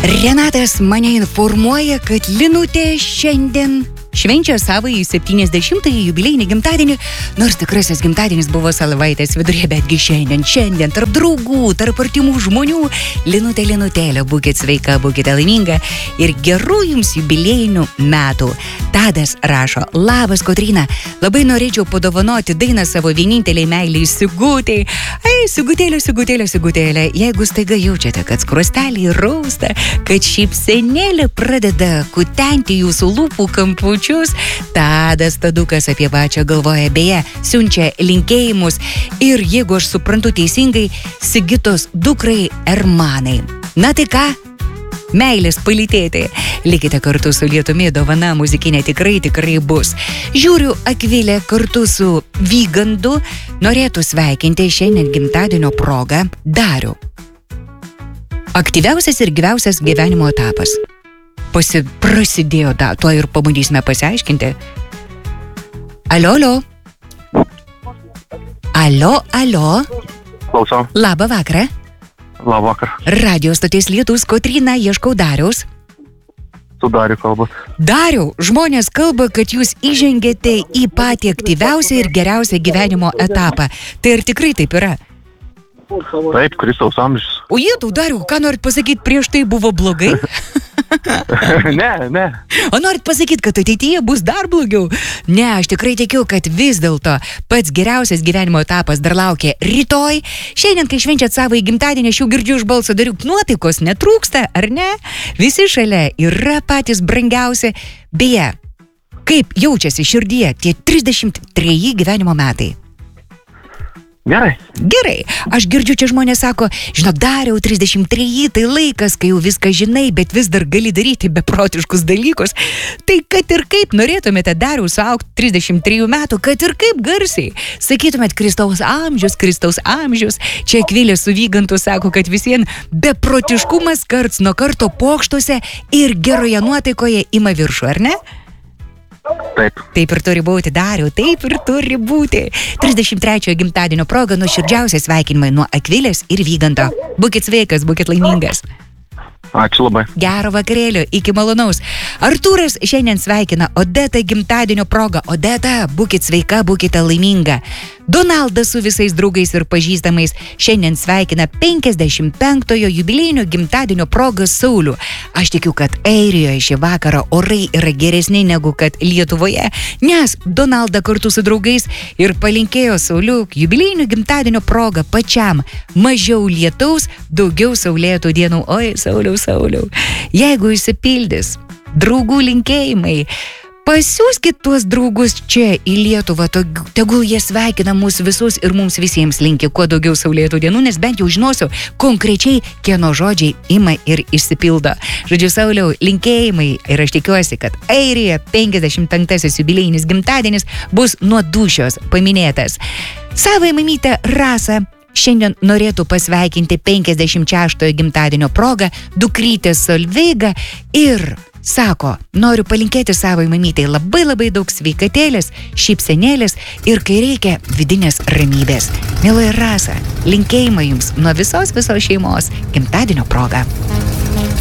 Renatas mane informuoja, kad Linutė šiandien švenčia savąjį 70-ąjį jubiliejinį gimtadienį, nors tikrasis gimtadienis buvo savaitės viduryje, betgi šiandien, tarp draugų, tarp artimų žmonių. Linutėlė, būkit sveika, būkite laiminga ir gerų jums jubiliejinių metų. Tadas rašo: labas, Kotryna, labai norėčiau padovanoti dainą savo vieninteliai meiliai Sigutei. Sigutėlė, jeigu staiga jaučiate, kad skruosteliai rausta, kad šypsenėlė pradeda kutenti jūsų lūpų kampučius, Tadas Tadukas apie pačią galvoja, beje, siunčia linkėjimus ir, jeigu aš suprantu teisingai, Sigitos dukrai Ermanai. Na tai ką? Meilės palytėti. Likite kartu su Lietumi, dovana muzikinė tikrai bus. Žiūriu, Akvilė kartu su Vygandu norėtų sveikinti šiandien gimtadienio progą Darių. Aktyviausias ir gyviausias gyvenimo etapas. Prasidėjo, tuo ir pabandysime pasiaiškinti. Alio. Klausau. Labą vakarą. Labą vakarą. Radio stoties Lietus, Kotryna, ieškau Dariaus. Su Dariu kalbat. Dariau, žmonės kalba, kad jūs įžengėte į patį aktyviausią ir geriausią gyvenimo etapą. Tai ar tikrai taip yra? Taip, Kristaus amžius. O jėtų, Dariau, ką norit pasakyti, prieš tai buvo blogai? Ne. O norit pasakyti, kad ateityje bus dar blogiau? Ne, aš tikrai tikiu, kad vis dėlto pats geriausias gyvenimo etapas dar laukia rytoj. Šiandien, kai švenčiat savo gimtadienį, aš jau girdžiu iš balso Darių, nuotaikos netrūksta, ar ne? Visi šalia yra patys brangiausi. Beje, kaip jaučiasi širdyje tie 33 gyvenimo metai? Gerai, aš girdžiu, čia žmonės sako, žinok, Dariau, 33, tai laikas, kai jau viską žinai, bet vis dar gali daryti beprotiškus dalykus. Tai kad ir kaip norėtumėte, Dariau, suaugti 33 metų, kad ir kaip garsiai sakytumėt Kristaus amžius. Čia Akvilė su Vygantu sako, kad visien beprotiškumas karts nuo karto pokštuose ir geroje nuotaikoje ima viršų, ar ne? Taip ir turi būti, Dariau, taip ir turi būti. 33 gimtadienio proga nuoširdžiausi sveikinimai nuo Akvilės ir Vyganto. Būkit sveikas, būkit laimingas. Ačiū labai. Gero vakarėlio, iki malonaus. Artūras šiandien sveikina Odetą gimtadienio proga. Odeta, būkit sveika, būkite laiminga. Donaldas su visais draugais ir pažįstamais šiandien sveikina 55-ojo jubiliejinio gimtadienio progą Saulių. Aš tikiu, kad Airijoje šį vakarą orai yra geresni negu kad Lietuvoje, nes Donalda kartu su draugais ir palinkėjo Saulių jubiliejinio gimtadienio progą pačiam mažiau lietaus, daugiau saulėtų dienų. Oi, Sauliau, jeigu išsipildys draugų linkėjimai, pasiųskit tuos draugus čia į Lietuvą, tegul jie sveikina mus visus ir mums visiems linki kuo daugiau saulėtų dienų, nes bent jau žinosiu konkrečiai, kieno žodžiai ima ir išsipildo. Žodžiu, Sauliau, linkėjimai ir aš tikiuosi, kad Airija 55-asis jubiliejinis gimtadienis bus nuo dūšios paminėtas. Savai mamytę Rasą šiandien norėtų pasveikinti 56-ojo gimtadienio progą dukrytę Solveigą ir sako, noriu palinkėti savai mamytei labai daug sveikatėlės, šypsenėlės ir, kai reikia, vidinės ramybės. Mieloji Rasa, linkėjimai jums nuo visos šeimos gimtadienio proga.